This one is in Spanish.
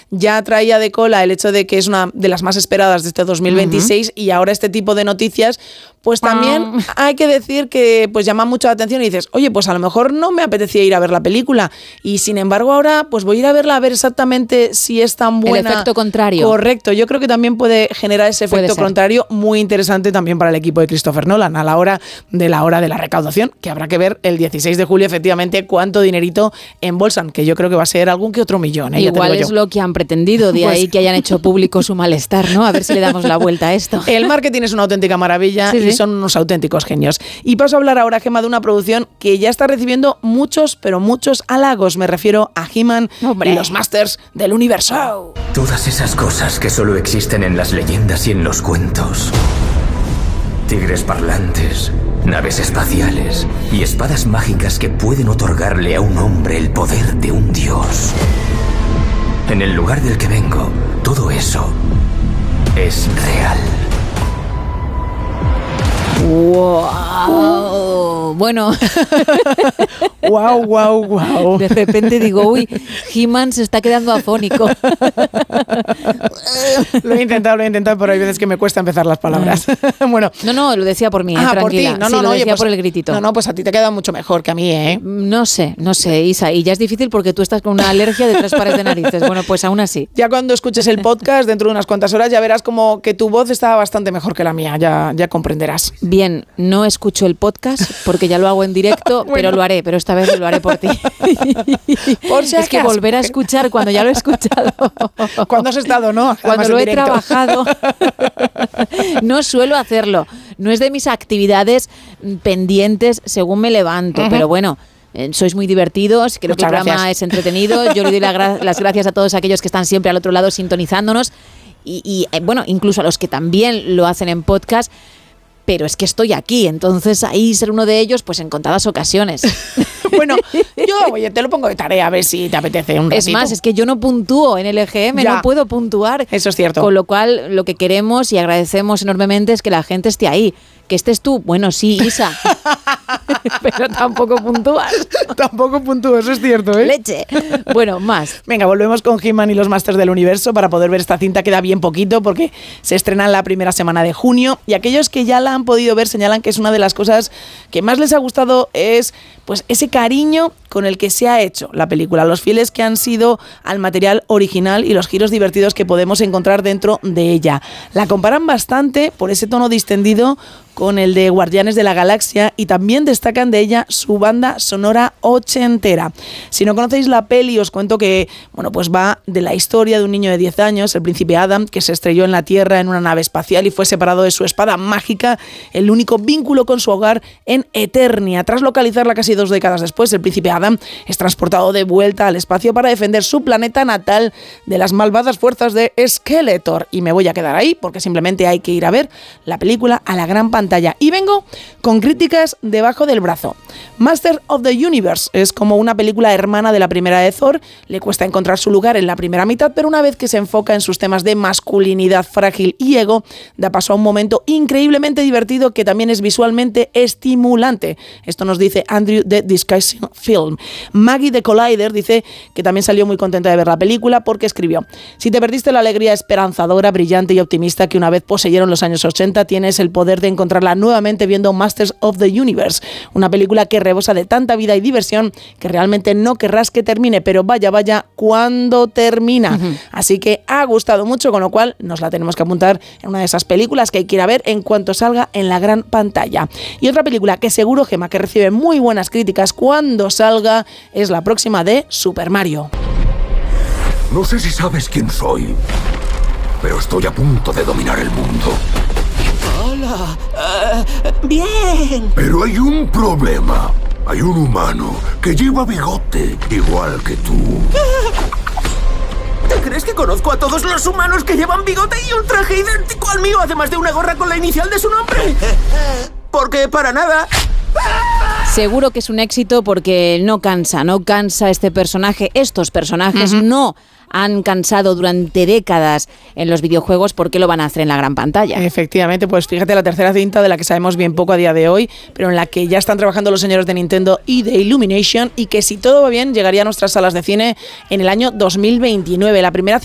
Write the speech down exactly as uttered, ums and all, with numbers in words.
ya traía de cola el hecho de que es una de las más esperadas de este dos mil veintiséis uh-huh. y ahora este tipo de noticias, pues también um. hay que decir que pues llama mucho la atención y dices, oye, pues a lo mejor no me apetecía ir a ver la película y sin embargo ahora pues voy a ir a verla a ver exactamente si es tan buena. El efecto contrario. Correcto, yo creo que también puede generar ese efecto contrario muy interesante también para el equipo de Christopher Nolan a la hora de la hora de la recaudación, que habrá que ver el dieciséis de julio efectivamente cuánto dinerito embolsan, que yo creo que va a ser algún que otro millón. ¿eh? Igual es lo que han pretendido, de pues, ahí que hayan hecho público su malestar, ¿no? A ver si le damos la vuelta a esto. El marketing es una auténtica maravilla sí, y sí. son unos auténticos genios. Y paso a hablar ahora, Gemma, de una producción que ya está recibiendo muchos, pero muchos halagos. Me refiero a He-Man y los Masters del Universo. Todas esas cosas que solo existen en las leyendas y en los cuentos. Tigres parlantes, naves espaciales y espadas mágicas que pueden otorgarle a un hombre el poder de un dios. En el lugar del que vengo, todo eso es real. ¡Wow! Bueno. ¡Wow, wow, wow! De repente digo, uy, He-Man se está quedando afónico. Lo he intentado, lo he intentado, pero hay veces que me cuesta empezar las palabras. Bueno. No, no, lo decía por mí, ah, tranquila. Por ti. No, sí, no, lo no, decía oye, pues, por el gritito. No, no, pues a ti te queda mucho mejor que a mí, ¿eh? No sé, no sé, Isa, y ya es difícil porque tú estás con una alergia de tres pares de narices. Bueno, pues aún así. Ya cuando escuches el podcast, dentro de unas cuantas horas, ya verás como que tu voz está bastante mejor que la mía, ya, ya comprenderás. Bien, no escucho el podcast porque ya lo hago en directo, bueno. pero lo haré, pero esta vez lo haré por ti. Por si es que volver a escuchar cuando ya lo he escuchado. Cuando has estado, ¿no? Además cuando lo he trabajado. No suelo hacerlo. No es de mis actividades pendientes según me levanto, uh-huh. pero bueno. Eh, sois muy divertidos, creo Muchas que el programa gracias. es entretenido. Yo le doy la gra- las gracias a todos aquellos que están siempre al otro lado sintonizándonos y, y eh, bueno, incluso a los que también lo hacen en podcast. Pero es que estoy aquí, entonces ahí ser uno de ellos, pues en contadas ocasiones. Bueno, yo oye, te lo pongo de tarea a ver si te apetece un ratito. Es más, es que yo no puntúo en el E G M, ya. no puedo puntuar. Eso es cierto. Con lo cual, lo que queremos y agradecemos enormemente es que la gente esté ahí. Que estés tú, bueno, sí, Isa, pero tampoco puntúas. Tampoco puntúo, eso es cierto, ¿eh? Leche. Bueno, más. Venga, volvemos con He-Man y los Masters del Universo. Para poder ver esta cinta queda bien poquito porque se estrena en la primera semana de junio y aquellos que ya la han podido ver señalan que es una de las cosas que más les ha gustado es pues ese cariño con el que se ha hecho la película, los fieles que han sido al material original y los giros divertidos que podemos encontrar dentro de ella. La comparan bastante por ese tono distendido con el de Guardianes de la Galaxia y también destacan de ella su banda sonora ochentera. Si no conocéis la peli, os cuento que bueno, pues va de la historia de un niño de diez años, el príncipe Adam, que se estrelló en la Tierra en una nave espacial y fue separado de su espada mágica, el único vínculo con su hogar en Eternia. Tras localizarla casi dos décadas después, el príncipe Adam es transportado de vuelta al espacio para defender su planeta natal de las malvadas fuerzas de Skeletor. Y me voy a quedar ahí porque simplemente hay que ir a ver la película a la gran pantalla. Y vengo con críticas debajo del brazo. Master of the Universe es como una película hermana de la primera de Thor. Le cuesta encontrar su lugar en la primera mitad, pero una vez que se enfoca en sus temas de masculinidad frágil y ego, da paso a un momento increíblemente divertido que también es visualmente estimulante. Esto nos dice Andrew de Discussing Film. Maggie de Collider dice que también salió muy contenta de ver la película porque escribió: si te perdiste la alegría esperanzadora, brillante y optimista que una vez poseyeron los años ochenta, tienes el poder de encontrarla nuevamente viendo Masters of the Universe, una película que rebosa de tanta vida y diversión que realmente no querrás que termine, pero vaya, vaya, cuando termina. Uh-huh. Así que ha gustado mucho, con lo cual nos la tenemos que apuntar en una de esas películas que hay que ir a ver en cuanto salga en la gran pantalla. Y otra película que seguro, Gemma, que recibe muy buenas críticas cuando salga, es la próxima de Super Mario. No sé si sabes quién soy, pero estoy a punto de dominar el mundo. Hola. Uh, bien. Pero hay un problema. Hay un humano que lleva bigote igual que tú. ¿Te crees que conozco a todos los humanos que llevan bigote y un traje idéntico al mío, además de una gorra con la inicial de su nombre? Porque para nada. Seguro que es un éxito porque no cansa, no cansa este personaje. Estos personajes uh-huh. no han cansado durante décadas en los videojuegos. ¿Por qué lo van a hacer en la gran pantalla? Efectivamente, pues fíjate, la tercera cinta de la que sabemos bien poco a día de hoy, pero en la que ya están trabajando los señores de Nintendo y de Illumination, y que si todo va bien llegaría a nuestras salas de cine en el año dos mil veintinueve. La primera